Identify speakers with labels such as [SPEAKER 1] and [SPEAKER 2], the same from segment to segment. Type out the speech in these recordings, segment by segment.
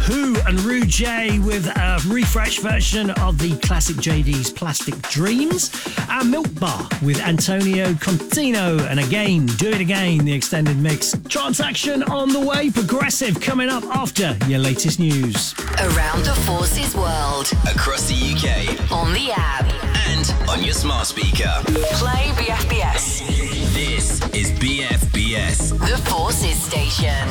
[SPEAKER 1] Who and Ru J with a refreshed version of the classic JD's Plastic Dreams. And Milk Bar with Antonio Contino and Again, Do It Again, the extended mix. Transaction on the way, Progressive coming up after your latest news.
[SPEAKER 2] Around the Forces world.
[SPEAKER 3] Across the UK.
[SPEAKER 2] On the app.
[SPEAKER 3] And on your smart speaker.
[SPEAKER 2] Play BFBS.
[SPEAKER 3] This is BFBS.
[SPEAKER 2] The Forces station.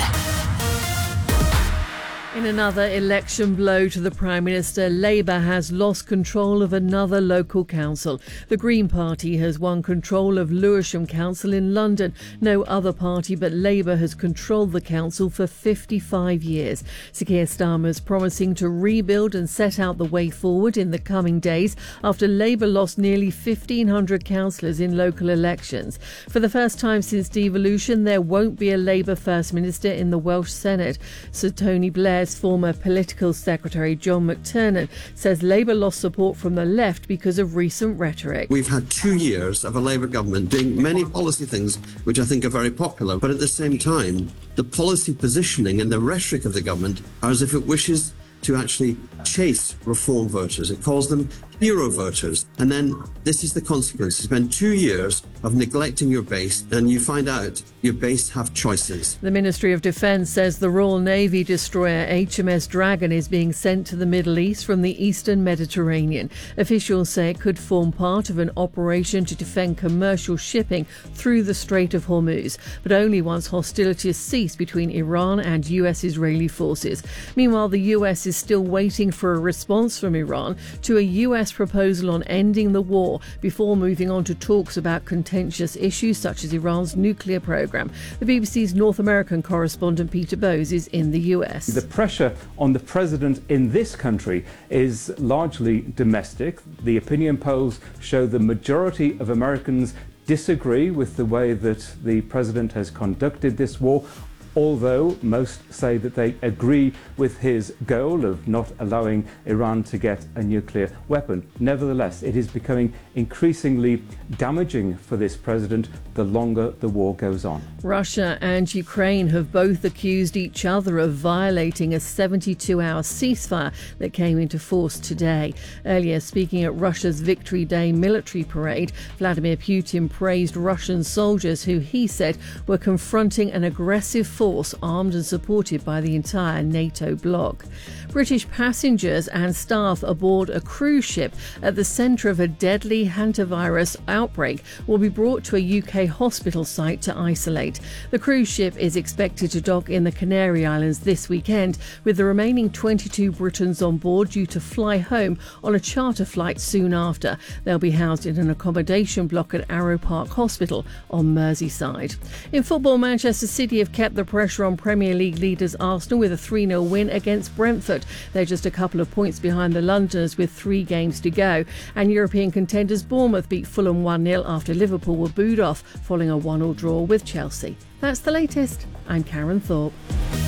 [SPEAKER 4] In another election blow to the Prime Minister, Labour has lost control of another local council. The Green Party has won control of Lewisham Council in London. No other party but Labour has controlled the council for 55 years. Sir Keir Starmer's promising to rebuild and set out the way forward in the coming days after Labour lost nearly 1,500 councillors in local elections. For the first time since devolution, there won't be a Labour First Minister in the Welsh Senate. Sir Tony Blair's former political secretary John McTernan says Labour lost support from the left because of recent rhetoric.
[SPEAKER 5] We've had 2 years of a Labour government doing many policy things which I think are very popular, but at the same time, the policy positioning and the rhetoric of the government are as if it wishes to actually chase reform voters. It calls them hero voters. And then this is the consequence. You spend 2 years of neglecting your base and you find out your base have choices.
[SPEAKER 4] The Ministry of Defence says the Royal Navy destroyer HMS Dragon is being sent to the Middle East from the eastern Mediterranean. Officials say it could form part of an operation to defend commercial shipping through the Strait of Hormuz, but only once hostilities cease between Iran and US-Israeli forces. Meanwhile, the US is still waiting for a response from Iran to a US proposal on ending the war before moving on to talks about contentious issues such as Iran's nuclear program. The BBC's North American correspondent Peter Bowes is in the US.
[SPEAKER 6] The pressure on the president in this country is largely domestic. The opinion polls show the majority of Americans disagree with the way that the president has conducted this war, although most say that they agree with his goal of not allowing Iran to get a nuclear weapon. Nevertheless, it is becoming increasingly damaging for this president the longer the war goes on.
[SPEAKER 4] Russia and Ukraine have both accused each other of violating a 72-hour ceasefire that came into force today. Earlier, speaking at Russia's Victory Day military parade, Vladimir Putin praised Russian soldiers who he said were confronting an aggressive force armed and supported by the entire NATO bloc. British passengers and staff aboard a cruise ship at the centre of a deadly hantavirus outbreak will be brought to a UK hospital site to isolate. The cruise ship is expected to dock in the Canary Islands this weekend, with the remaining 22 Britons on board due to fly home on a charter flight soon after. They'll be housed in an accommodation block at Arrow Park Hospital on Merseyside. In football, Manchester City have kept the pressure on Premier League leaders Arsenal with a 3-0 win against Brentford. They're just a couple of points behind the Londoners with 3 games to go. And European contenders Bournemouth beat Fulham 1-0 after Liverpool were booed off following a 1-1 draw with Chelsea. That's the latest. I'm Karen Thorpe.